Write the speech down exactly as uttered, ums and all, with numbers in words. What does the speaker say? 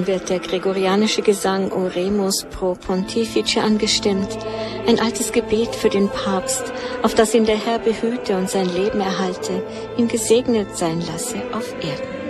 Dann wird der gregorianische Gesang Oremus pro Pontifice angestimmt, ein altes Gebet für den Papst, auf das ihn der Herr behüte und sein Leben erhalte, ihn gesegnet sein lasse auf Erden.